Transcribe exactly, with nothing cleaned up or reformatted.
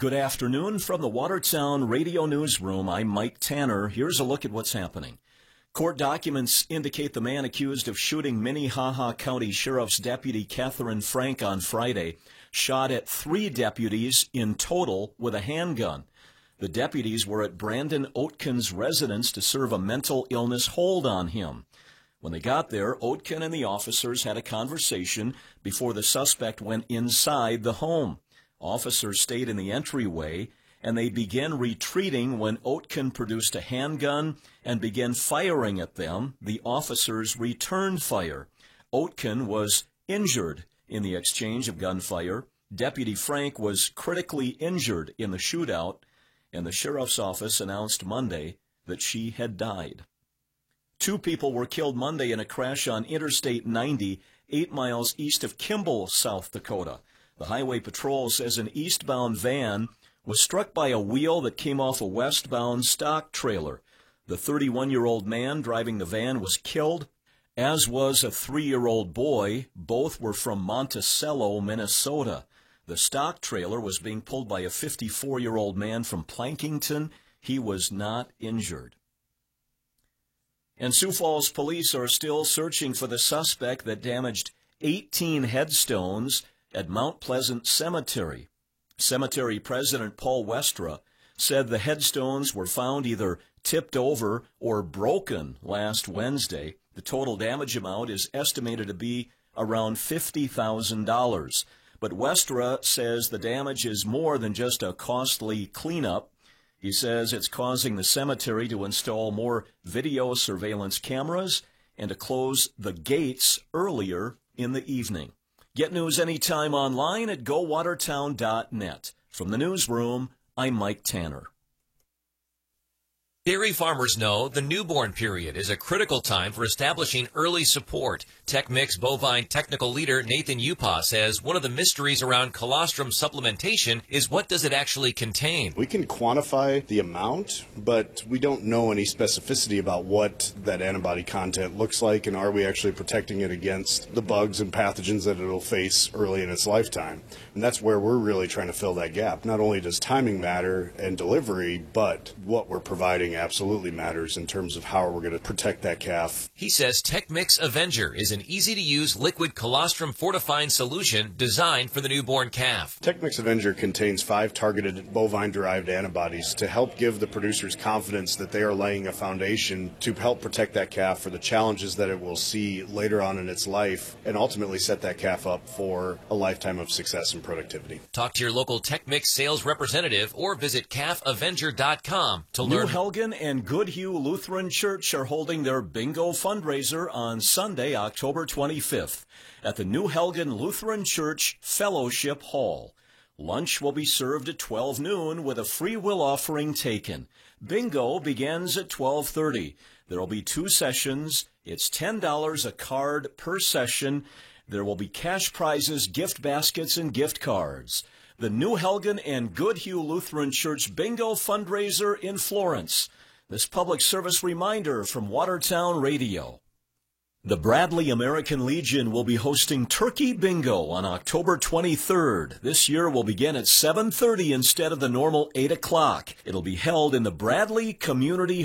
Good afternoon from the Watertown Radio Newsroom. I'm Mike Tanner. Here's a look at what's happening. Court documents indicate the man accused of shooting Minnehaha County Sheriff's Deputy Catherine Frank on Friday shot at three deputies in total with a handgun. The deputies were at Brandon Oetken's residence to serve a mental illness hold on him. When they got there, Oetken and the officers had a conversation before the suspect went inside the home. Officers stayed in the entryway, and they began retreating when Oetken produced a handgun and began firing at them. The officers returned fire. Oetken was injured in the exchange of gunfire. Deputy Frank was critically injured in the shootout, and the sheriff's office announced Monday that she had died. Two people were killed Monday in a crash on Interstate ninety, eight miles east of Kimball, South Dakota. The Highway Patrol says an eastbound van was struck by a wheel that came off a westbound stock trailer. The thirty-one-year-old man driving the van was killed, as was a three-year-old boy. Both were from Monticello, Minnesota. The stock trailer was being pulled by a fifty-four-year-old man from Plankington. He was not injured. And Sioux Falls police are still searching for the suspect that damaged eighteen headstones at Mount Pleasant Cemetery. Cemetery President Paul Westra said the headstones were found either tipped over or broken last Wednesday. The total damage amount is estimated to be around fifty thousand dollars. But Westra says the damage is more than just a costly cleanup. He says it's causing the cemetery to install more video surveillance cameras and to close the gates earlier in the evening. Get news anytime online at go watertown dot net. From the newsroom, I'm Mike Tanner. Dairy farmers know the newborn period is a critical time for establishing early support. TechMix bovine technical leader Nathan Upa says one of the mysteries around colostrum supplementation is what does it actually contain. We can quantify the amount, but we don't know any specificity about what that antibody content looks like, and are we actually protecting it against the bugs and pathogens that it'll face early in its lifetime. And that's where we're really trying to fill that gap. Not only does timing matter and delivery, but what we're providing absolutely matters in terms of how we're going to protect that calf. He says TechMix Avenger is an easy-to-use liquid colostrum fortifying solution designed for the newborn calf. TechMix Avenger contains five targeted bovine-derived antibodies to help give the producers confidence that they are laying a foundation to help protect that calf for the challenges that it will see later on in its life and ultimately set that calf up for a lifetime of success and productivity. Talk to your local TechMix sales representative or visit calf avenger dot com to New learn. Helgen and Goodhue Lutheran Church are holding their bingo fundraiser on Sunday, October twenty-fifth at the New Helgen Lutheran Church Fellowship Hall. Lunch will be served at twelve noon with a free will offering taken. Bingo begins at twelve thirty. There will be two sessions. It's ten dollars a card per session. There will be cash prizes, gift baskets, and gift cards. The New Helgen and Goodhue Lutheran Church Bingo fundraiser in Florence. This public service reminder from Watertown Radio. The Bradley American Legion will be hosting Turkey Bingo on October twenty-third. This year will begin at seven thirty instead of the normal eight o'clock. It'll be held in the Bradley Community